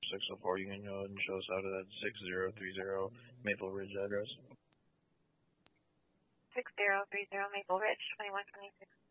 604. You can go ahead and show us out of that 6030 Maple Ridge address. 6030 Maple Ridge, 2126.